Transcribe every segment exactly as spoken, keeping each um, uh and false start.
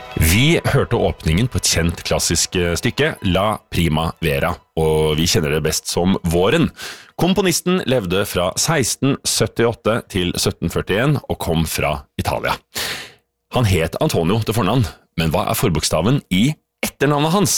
Vi hørte åpningen på et kjent klassisk stykke, La Primavera, og vi kjenner det best som Våren. Komponisten levde fra seksten syttiåtte til sytten førtien og kom fra Italia. Han het Antonio til fornavn, men hva er forbokstaven i etternavnet hans?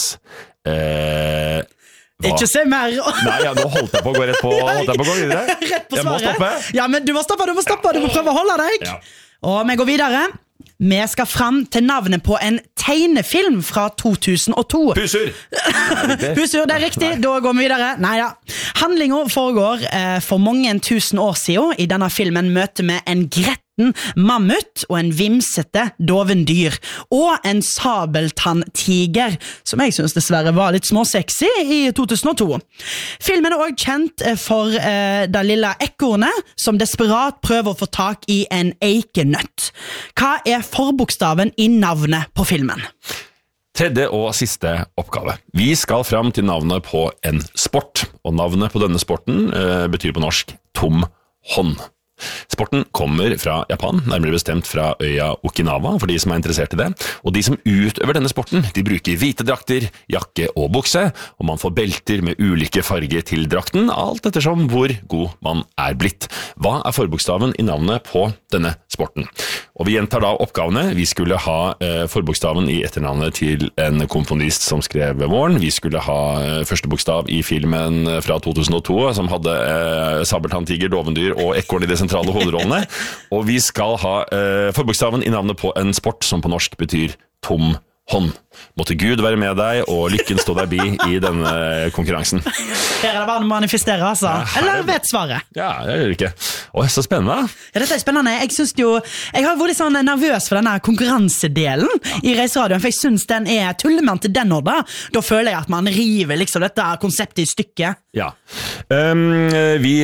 Eh... Hva? Ikke se mer. Nei, ja, nå holdt jeg på å gå rett på, holdt jeg på å gå videre. Rett på svaret. Jeg må stoppe. Ja, men du må stoppe, du må stoppe, du må prøve å holde deg. Ja. Og vi går videre. Vi skal frem til navnet på en tegnefilm fra to tusen og to. Pusur! Pusur, det er riktig. Da går vi videre. Neida. Handlingen foregår eh, for mange tusen år siden. I denne filmen møter vi en gretten mammut og en vimsete dovendyr. Og en sabeltanntiger, som jeg synes dessverre var litt småsexy i to tusen og to. Filmen er også kjent for eh, det lille ekornet som desperat prøver å få tak i en eikenøtt. Hva er forbokstaven i navnet på filmen? Tredje og siste oppgave. Vi skal fram til navnet på en sport, og navnet på denne sporten eh, betyr på norsk tom hånd. Sporten kommer fra Japan, nærmere bestemt fra øya Okinawa, for de som er interessert i det. Og de som utøver denne sporten, de bruker hvite drakter, jakke og bukse, og man får belter med ulike farger til drakten, alt ettersom hvor god man er blitt. Hva er forbokstaven i navnet på denne sporten? Og vi gjentar da oppgavene. Vi skulle ha eh, forbokstaven i etternavnet til en komponist som skrev Våren. Vi skulle ha eh, første bokstav i filmen fra to tusen og to, som hadde eh, sabeltanntiger, dovendyr og ekorn i det sentrale hovedrollene. Og vi skal ha eh, forbokstaven i navnet på en sport som på norsk betyr tom hånd. Måtte Gud være med deg, og lykken stå deg bi i denne konkurransen. Her er det bare å manifestere, altså. Ja, Eller vet svaret? Ja, jeg gjør det ikke. Åh, så spennende. Ja, dette er spennende. Jeg synes jo, jeg har vært litt sånn nervøs for denne konkurransedelen ja. I Reiseradioen, for jeg synes den er tullemann til den år da. Da føler jeg at man river liksom dette konseptet i stykket. Ja. Um, vi,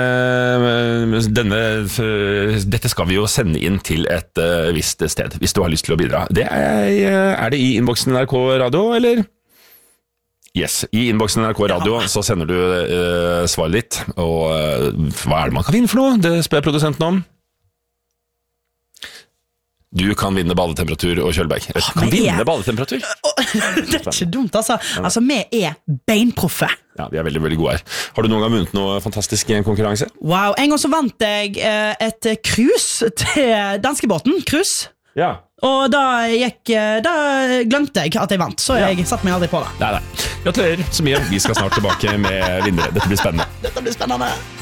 uh, denne, uh, dette skal vi jo sende inn til et uh, visst sted, hvis du har lyst til å bidra. Det er, uh, er det i innboksen N R K Radio, eller? Yes, i innboksen N R K Radio ja. Så sender du uh, svaret ditt, og uh, hva er det man kan vinne for noe? Det spør jeg produsenten om. Du kan vinne badetemperatur og kjølberg. Du kan er... vinne badetemperatur. Det er ikke dumt, altså. Altså, vi er beinproffe. Ja, vi er veldig, veldig gode her. Har du noen gang vunnet noe fantastisk i en konkurranse? Wow, en gang så vant jeg uh, et cruise til danskebåten, cruise. Ja. Og da, gikk, da glemte jeg at jeg vant, så jeg ja. Satt meg aldri på det. Nei, nei. Gratulerer så mye. Vi skal snart tilbake med vinnere. Dette blir spennende. Dette blir spennende.